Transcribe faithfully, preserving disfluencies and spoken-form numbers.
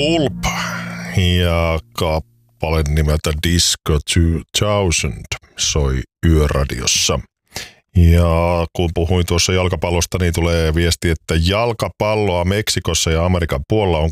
Pulp ja kappale nimeltä Disco kaksituhatta soi Yöradiossa. Ja kun puhuin tuossa jalkapallosta, niin tulee viesti, että jalkapalloa Meksikossa ja Amerikan puolella on